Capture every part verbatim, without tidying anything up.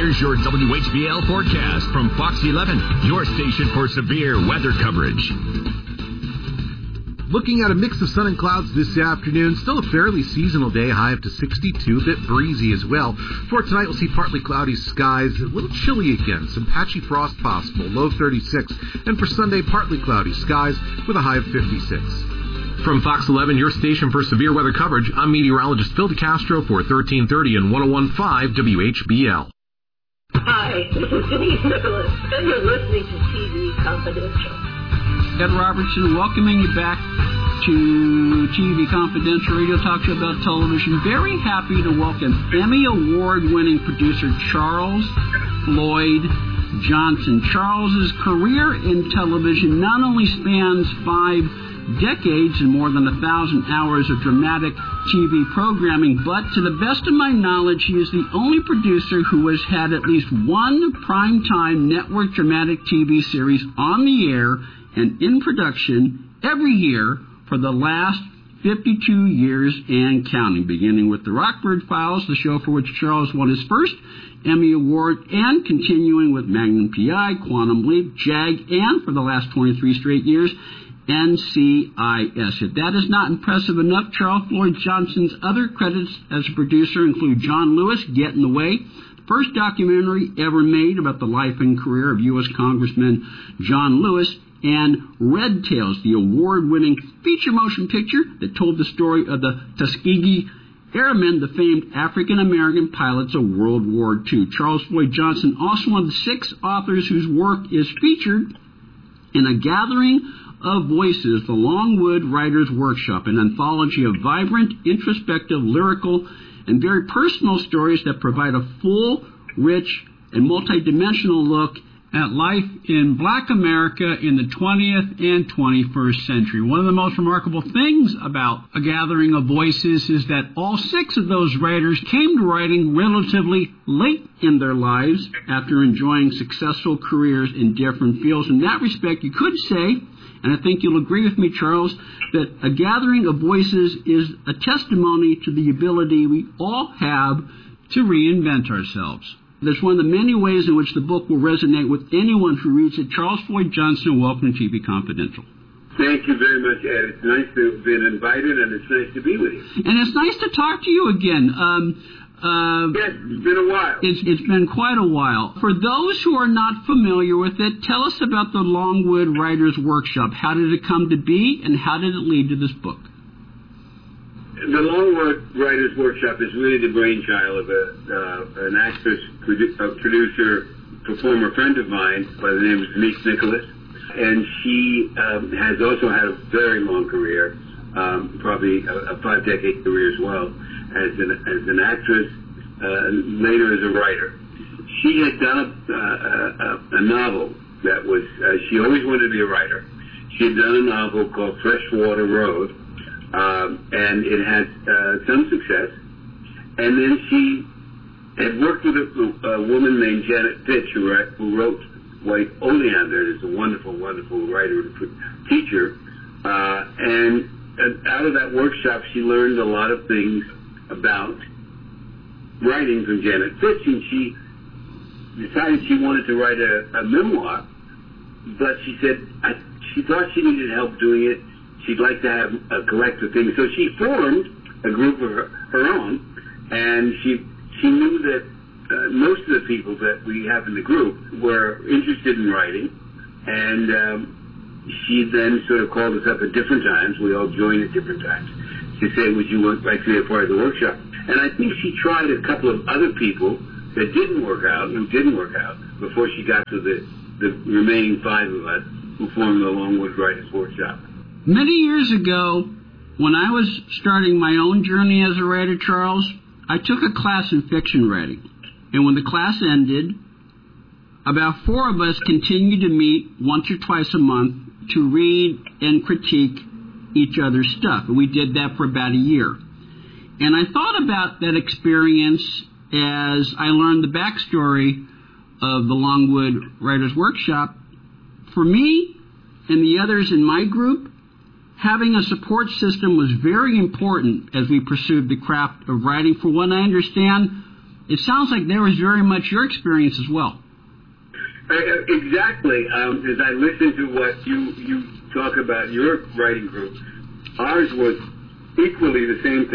Here's your W H B L forecast from Fox eleven, your station for severe weather coverage. Looking at a mix of sun and clouds this afternoon, still a fairly seasonal day, high up to sixty-two, a bit breezy as well. For tonight, we'll see partly cloudy skies, a little chilly again, some patchy frost possible, low thirty-six. And for Sunday, partly cloudy skies with a high of fifty-six. From Fox eleven, your station for severe weather coverage, I'm meteorologist Phil DeCastro for thirteen thirty and one oh one point five W H B L. Hi, this is Denise Nicholas, and you're listening to T V Confidential. Ed Robertson, welcoming you back to T V Confidential Radio Talk Show about television. Very happy to welcome Emmy Award-winning producer Charles Floyd Johnson. Charles's career in television not only spans five decades and more than a thousand hours of dramatic T V programming, but to the best of my knowledge, he is the only producer who has had at least one primetime network dramatic T V series on the air and in production every year for the last fifty-two years and counting, beginning with The Rockford Files, the show for which Charles won his first Emmy Award, and continuing with Magnum P I, Quantum Leap, JAG, and for the last twenty-three straight years, N C I S. If that is not impressive enough, Charles Floyd Johnson's other credits as a producer include John Lewis, Get in the Way, the first documentary ever made about the life and career of U S Congressman John Lewis, and Red Tails, the award-winning feature motion picture that told the story of the Tuskegee Airmen, the famed African-American pilots of World War Two. Charles Floyd Johnson, also one of the six authors whose work is featured in A Gathering of Voices, the Longwood Writers' Workshop, an anthology of vibrant, introspective, lyrical, and very personal stories that provide a full, rich, and multidimensional look at life in Black America in the twentieth and twenty-first century. One of the most remarkable things about A Gathering of Voices is that all six of those writers came to writing relatively late in their lives after enjoying successful careers in different fields. In that respect, you could say, and I think you'll agree with me, Charles, that A Gathering of Voices is a testimony to the ability we all have to reinvent ourselves. There's one of the many ways in which the book will resonate with anyone who reads it. Charles Floyd Johnson, welcome to T V Confidential. Thank you very much, Ed. It's nice to have been invited, and it's nice to be with you. And it's nice to talk to you again. Um, uh, yes, it's been a while. It's, it's been quite a while. For those who are not familiar with it, tell us about the Longwood Writers' Workshop. How did it come to be, and how did it lead to this book? The Longwood Writers' Workshop is really the brainchild of a, uh, an actress, produ- a producer, performer friend of mine by the name of Denise Nicholas. And she um, has also had a very long career, um, probably a, a five-decade career as well, as an, as an actress, uh, later as a writer. She had done a, a, a novel that was, uh, she always wanted to be a writer. She had done a novel called Freshwater Road, Um, and it had uh, some success. And then she had worked with a, a woman named Janet Fitch, who, wrote, who wrote White Oleander, is a wonderful, wonderful writer and teacher. Uh, and, and out of that workshop, she learned a lot of things about writing from Janet Fitch, and she decided she wanted to write a, a memoir, but she said I, she thought she needed help doing it. She'd like to have a collective thing. So she formed a group of her, her own, and she she knew that uh, most of the people that we have in the group were interested in writing, and um, she then sort of called us up at different times. We all joined at different times to say, would you like to be a part of the workshop? And I think she tried a couple of other people that didn't work out, who didn't work out, before she got to the, the remaining five of us who formed the Longwood Writers' Workshop. Many years ago, when I was starting my own journey as a writer, Charles, I took a class in fiction writing. And when the class ended, about four of us continued to meet once or twice a month to read and critique each other's stuff. And we did that for about a year. And I thought about that experience as I learned the backstory of the Longwood Writers' Workshop. For me and the others in my group, having a support system was very important as we pursued the craft of writing. For what I understand, It sounds like there was very much your experience as well. Uh, exactly. Um, as I listen to what you, you talk about your writing group, ours was equally the same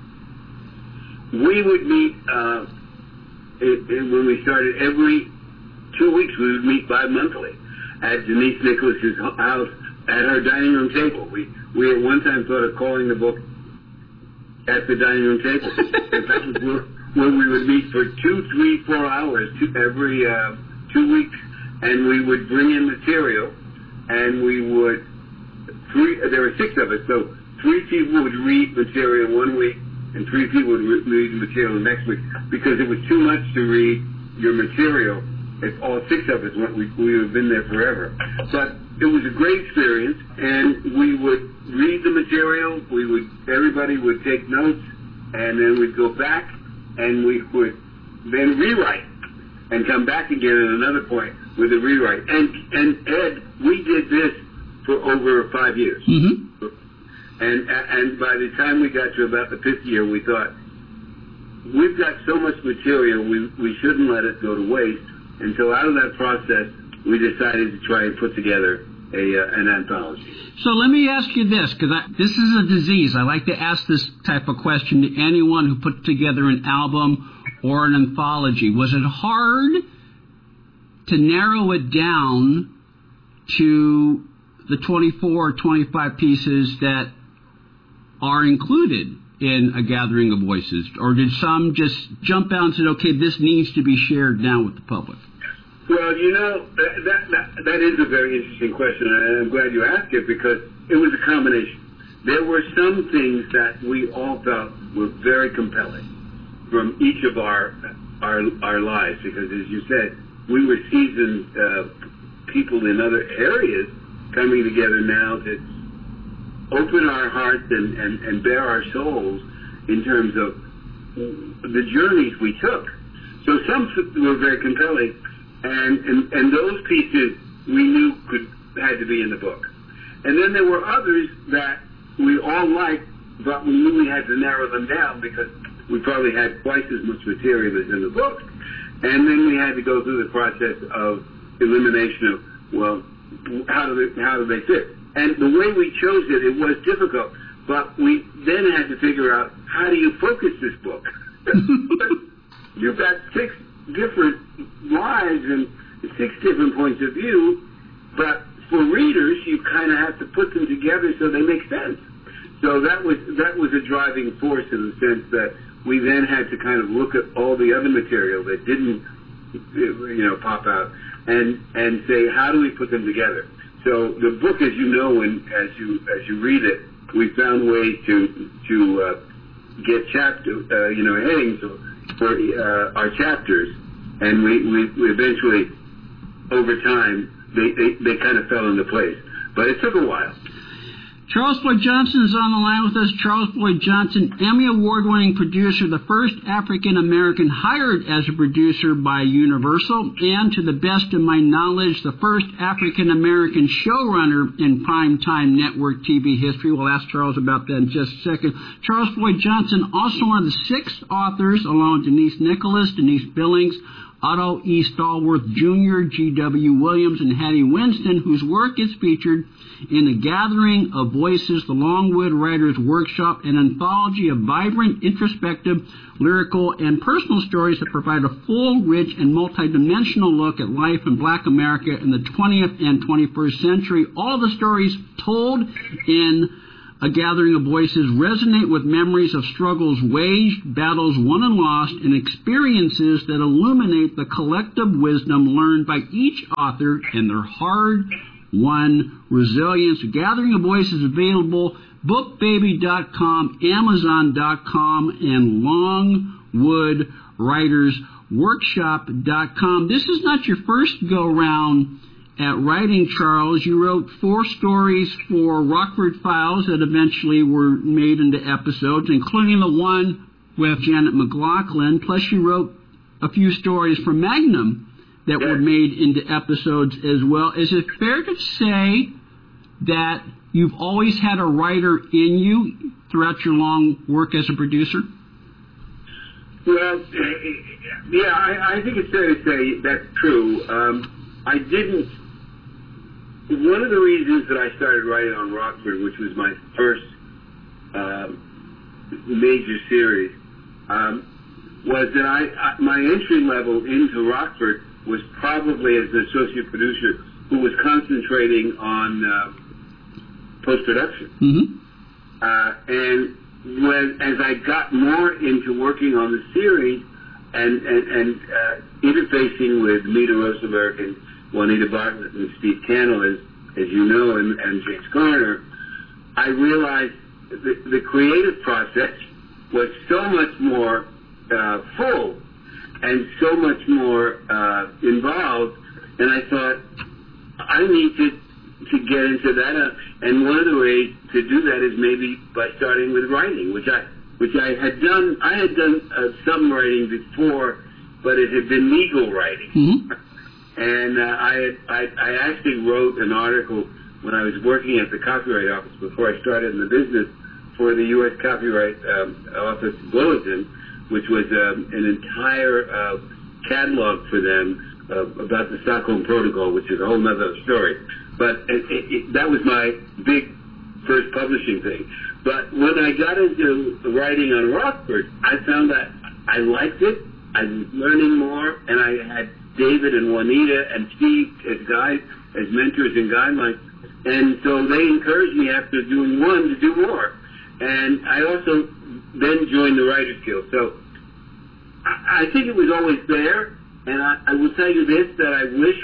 thing. We would meet, uh, it, it, when we started, every two weeks we would meet bi-monthly at Denise Nicholas's house at her dining room table. We we at one time thought of calling the book At the Dining Room Table. And that was where, where we would meet for two, three, four hours two, every uh, two weeks, and we would bring in material, and we would, three, there were six of us, so three people would read material one week, and three people would re- read material the next week, because it was too much to read your material. If all six of us went, we, we would have been there forever. But it was a great experience, and we would read the material, we would, everybody would take notes, and then we'd go back, and we would then rewrite, and come back again at another point with a rewrite. And, and Ed, we did this for over five years. Mm-hmm. And, and by the time we got to about the fifth year, we thought, we've got so much material, we, we shouldn't let it go to waste. And so out of that process, we decided to try and put together a uh, an anthology. So let me ask you this, because this is a disease. I like to ask this type of question to anyone who put together an album or an anthology. Was it hard to narrow it down to the twenty-four or twenty-five pieces that are included in A Gathering of Voices? Or did some just jump out and say, okay, this needs to be shared now with the public? Well, you know, that, that, that, that is a very interesting question, and I'm glad you asked it, because it was a combination. There were some things that we all felt were very compelling from each of our our, our lives, because, as you said, we were seasoned uh, people in other areas coming together now to open our hearts and, and, and bare our souls in terms of the journeys we took. So some were very compelling, and, and, and those pieces we knew could had to be in the book. And then there were others that we all liked, but we knew we had to narrow them down because we probably had twice as much material as in the book. And then we had to go through the process of elimination of, well, how do they, how do they fit? And the way we chose it, it was difficult, but we then had to figure out, how do you focus this book? You've got six different lives and six different points of view, but for readers, you kind of have to put them together so they make sense. So that was that was a driving force in the sense that we then had to kind of look at all the other material that didn't, you know, pop out, and and say, how do we put them together? So the book, as you know, and as you as you read it, we found ways to to uh, get chapter, uh, you know, headings for uh, our chapters, and we, we, we eventually, over time, they, they they kind of fell into place. But it took a while. Charles Floyd Johnson is on the line with us. Charles Floyd Johnson, Emmy Award-winning producer, the first African-American hired as a producer by Universal, and to the best of my knowledge, the first African-American showrunner in primetime network T V history. We'll ask Charles about that in just a second. Charles Floyd Johnson, also one of the six authors, along with Denise Nicholas, Denise Billings, Otto E. Stallworth Junior, G W Williams, and Hattie Winston, whose work is featured in A Gathering of Voices, the Longwood Writers' Workshop, an anthology of vibrant, introspective, lyrical, and personal stories that provide a full, rich, and multidimensional look at life in Black America in the twentieth and twenty-first century. All the stories told in A Gathering of Voices resonate with memories of struggles waged, battles won and lost, and experiences that illuminate the collective wisdom learned by each author and their hard-won resilience. A Gathering of Voices is available book baby dot com, amazon dot com, and longwood writers workshop dot com. This is not your first go-round at writing, Charles. You wrote four stories for Rockford Files that eventually were made into episodes, including the one with Janet McLaughlin. Plus, you wrote a few stories for Magnum that were made into episodes as well. Is it fair to say that you've always had a writer in you throughout your long work as a producer? Well, yeah, I, I think it's fair to say that's true. Um, I didn't. One of the reasons that I started writing on Rockford, which was my first um, major series, um, was that I, I my entry level into Rockford was probably as an associate producer who was concentrating on uh, post-production. Mm-hmm. Uh, and when, as I got more into working on the series and, and, and uh, interfacing with Mita Rosenberg and Juanita Bartlett and Steve Cannell, as, as you know, and, and James Garner, I realized the, the creative process was so much more uh, full and so much more uh, involved, and I thought, I need to to get into that, uh, and one of the ways to do that is maybe by starting with writing, which I which I had done. I had done uh, some writing before, but it had been legal writing, Mm-hmm. and uh, I, had, I I actually wrote an article when I was working at the Copyright Office before I started in the business for the U S Copyright um, Office Bulletin, which was um, an entire uh, catalog for them uh, about the Stockholm Protocol, which is a whole other story. But it, it, it, that was my big first publishing thing. But when I got into writing on Rockford, I found that I liked it. I was learning more, and I had David and Juanita and Steve as guides, as mentors and guidelines. And so they encouraged me after doing one to do more. And I also then joined the Writers Guild. So I, I think it was always there. And I, I will tell you this, that I wish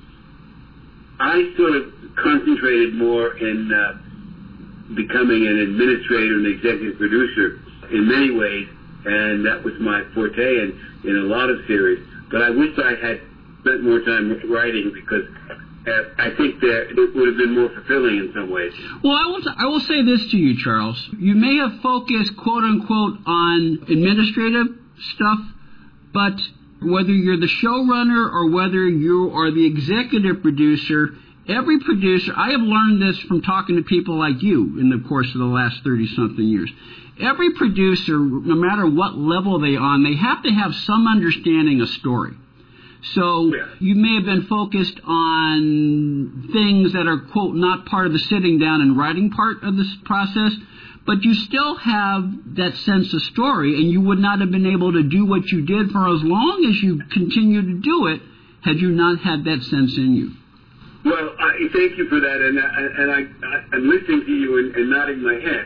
I sort of concentrated more in uh, becoming an administrator and executive producer in many ways, and that was my forte in, in a lot of series. But I wish I had spent more time writing, because uh, I think that it would have been more fulfilling in some ways. Well, I will, t- I will say this to you, Charles. You may have focused, quote-unquote, on administrative stuff, but whether you're the showrunner or whether you are the executive producer, every producer, I have learned this from talking to people like you in the course of the last thirty-something years. Every producer, no matter what level they're on, they have to have some understanding of story. So Yeah. you may have been focused on things that are, quote, not part of the sitting down and writing part of this process, but you still have that sense of story, and you would not have been able to do what you did for as long as you continued to do it had you not had that sense in you. Well, I thank you for that, and, and I, I, I'm listening to you and, and nodding my head.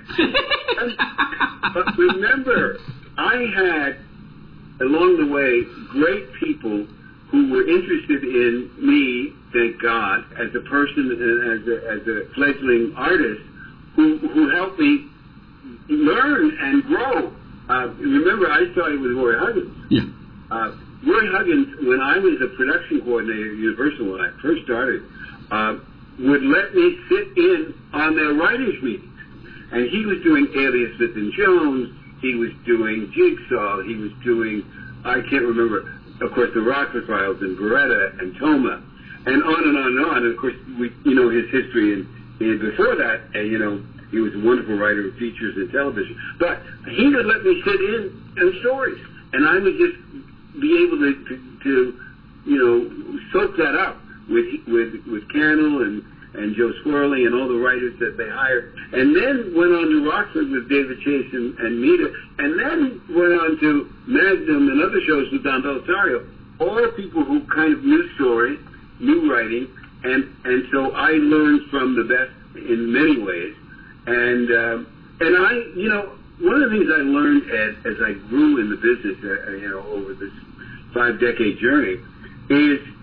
But remember, I had, along the way, great people who were interested in me, thank God, as a person and as a, as a fledgling artist, who, who helped me learn and grow. Uh, remember, I started with Roy Huggins. Yeah. Uh, Roy Huggins, when I was a production coordinator at Universal when I first started, uh, would let me sit in on their writers' meetings. And he was doing Alias Smith and Jones, he was doing Jigsaw, he was doing, I can't remember, of course, the Rockford Files and Beretta and Toma, and on and on and on. And of course, we, you know, his history, and, and before that, uh, you know, he was a wonderful writer of features and television. But he would let me sit in on stories, and I would just be able to, to, to you know, soak that up with with with Cannell and, and Joe Squirrely and all the writers that they hired. And then went on to Rockford with David Chase and, and Mita, and then went on to Magnum and other shows with Don Bellisario. All people who kind of knew story, knew writing, and, and so I learned from the best in many ways. And uh, and I, you know, one of the things I learned as, as I grew in the business, uh, you know, over this five-decade journey, is